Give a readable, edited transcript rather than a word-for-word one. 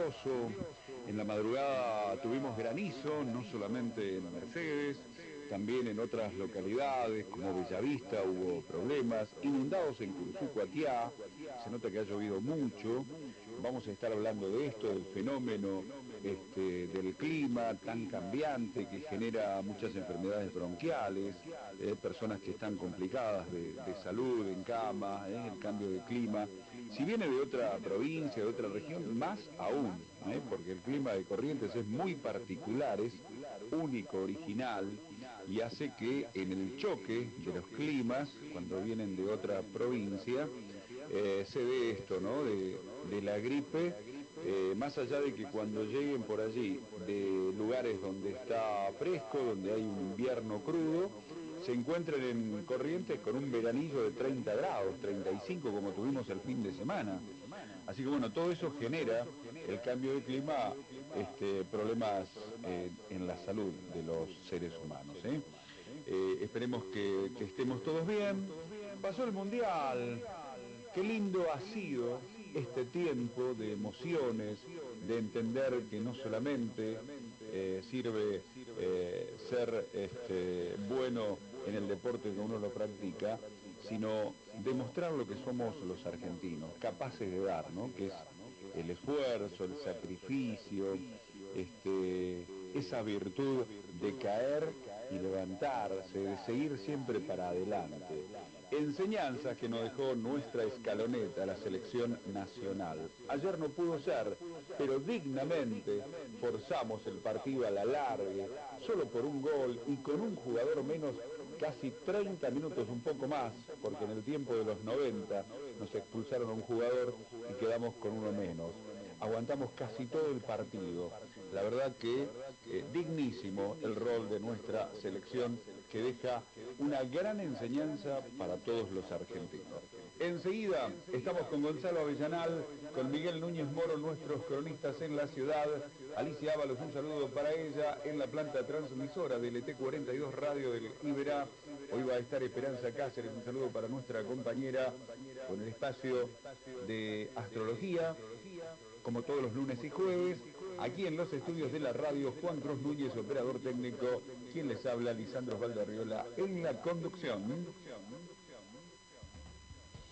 lluvioso. En la madrugada tuvimos granizo, no solamente en Mercedes, también en otras localidades como Bellavista hubo problemas, inundados en Curuzú, Cuatiá, se nota que ha llovido mucho. Vamos a estar hablando de esto, del fenómeno del clima tan cambiante que genera muchas enfermedades bronquiales, personas que están complicadas de salud, en cama, el cambio de clima. Si viene de otra provincia, de otra región, más aún, porque el clima de Corrientes es muy particular, es único, original, y hace que en el choque de los climas, cuando vienen de otra provincia, se dé esto, ¿no? De la gripe, más allá de que cuando lleguen por allí de lugares donde está fresco, donde hay un invierno crudo, se encuentren en Corrientes con un veranillo de 30 grados, 35 como tuvimos el fin de semana. Así que bueno, todo eso genera el cambio de clima, problemas en la salud de los seres humanos. Esperemos que estemos todos bien. Pasó el Mundial. Qué lindo ha sido este tiempo de emociones, de entender que no solamente sirve ser bueno en el deporte que uno lo practica, sino demostrar lo que somos los argentinos, capaces de dar, ¿no? Que es el esfuerzo, el sacrificio, esa virtud de caer y levantarse, de seguir siempre para adelante. Enseñanzas que nos dejó nuestra escaloneta, la selección nacional. Ayer no pudo ser, pero dignamente forzamos el partido a la largue, solo por un gol y con un jugador menos, casi 30 minutos, un poco más, porque en el tiempo de los 90 nos expulsaron a un jugador y quedamos con uno menos. Aguantamos casi todo el partido. La verdad que dignísimo el rol de nuestra selección, que deja una gran enseñanza para todos los argentinos. Enseguida estamos con Gonzalo Avellanal, con Miguel Núñez Moro, nuestros cronistas en la ciudad. Alicia Ábalos, un saludo para ella en la planta transmisora del ET42 Radio del Iberá. Hoy va a estar Esperanza Cáceres, un saludo para nuestra compañera con el espacio de astrología, como todos los lunes y jueves. Aquí en los estudios de la radio, Juan Cruz Núñez, operador técnico, quien les habla, Lisandro Valderriola, en la conducción.